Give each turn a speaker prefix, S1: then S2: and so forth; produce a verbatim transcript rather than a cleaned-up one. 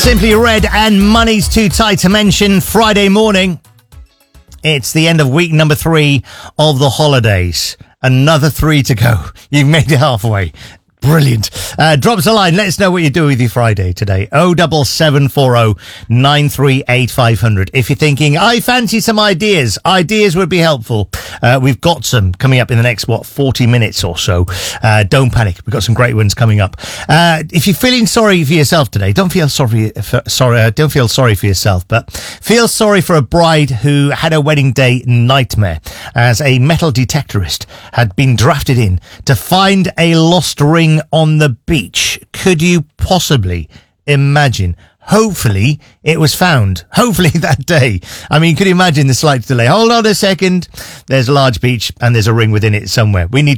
S1: Simply Red and Money's Too Tight to Mention. Friday morning. It's the end of week number three of the holidays. Another three to go. You've made it halfway. Brilliant. Uh, drop us a line. Let us know what you do with your Friday today. oh seven seven four oh nine three eight five hundred. If you're thinking, I fancy some ideas, ideas would be helpful. Uh, we've got some coming up in the next, what, forty minutes or so. Uh, don't panic. We've got some great ones coming up. Uh, if you're feeling sorry for yourself today, don't feel sorry, for, sorry, uh, don't feel sorry for yourself, but feel sorry for a bride who had a wedding day nightmare as a metal detectorist had been drafted in to find a lost ring on the beach. Could you possibly imagine? Hopefully it was found. Hopefully that day. I mean, could you imagine the slight delay? Hold on a second. There's a large beach and there's a ring within it somewhere. We need